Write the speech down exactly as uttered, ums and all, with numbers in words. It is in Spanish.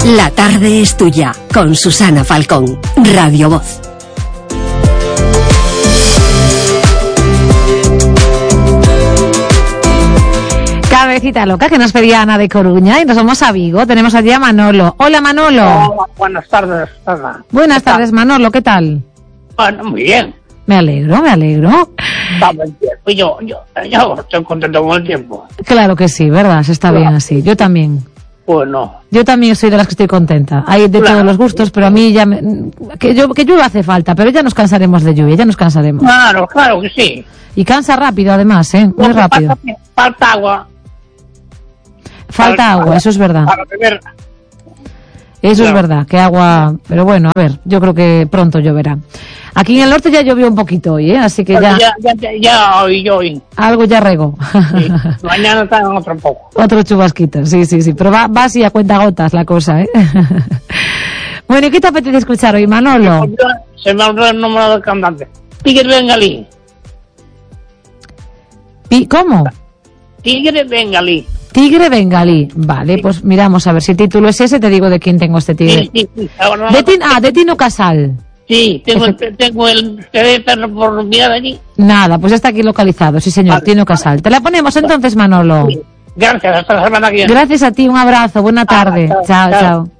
La tarde es tuya, con Susana Falcón, Radio Voz. Cabecita loca que nos pedía Ana de Coruña y nos vamos a Vigo. Tenemos allí a Manolo. Hola, Manolo. Hola, buenas tardes, Susana. Buenas tardes, Manolo. ¿Qué tal? Bueno, muy bien. Me alegro, me alegro. Vamos, yo, yo, yo estoy contento con el tiempo. Claro que sí, ¿verdad? Se está bien así. Yo también. Bueno. Yo también soy de las que estoy contenta. Hay de Claro. todos los gustos, pero a mí ya me, que, yo, que llueva hace falta, pero ya nos cansaremos de lluvia, ya nos cansaremos. Claro, claro que sí. Y cansa rápido además, ¿eh? Muy Lo que rápido. pasa es que falta agua. Falta para- agua, eso es verdad. Para beber. Eso es Claro. verdad, que agua... Pero bueno, a ver, yo creo que pronto lloverá. Aquí en el norte ya llovió un poquito hoy, ¿eh? Así que ya, Ya, ya, ya, ya hoy, yo hoy. algo ya regó. Sí. Mañana está en otro poco. Otro chubasquito, sí, sí, sí. Pero va, va así a cuenta gotas la cosa, ¿eh? Bueno, ¿y qué te apetece escuchar hoy, Manolo? Se me olvidó el número del cantante. Tigre Bengalí. Pi- ¿Cómo? Tigre Bengalí. Tigre bengalí. Vale, pues miramos a ver si el título es ese, te digo de quién tengo este tigre. Sí, sí, sí. Ahora no- De Tin- ah, de Tino Casal. Sí, tengo el, tengo el teléfono por mirar allí. Nada, pues ya está aquí localizado, sí señor, Vale. Tino Casal. Te la ponemos entonces, Manolo. Sí. Gracias, hasta la semana que viene. Gracias a ti, un abrazo, buena tarde. chao, Chao, chao. chao.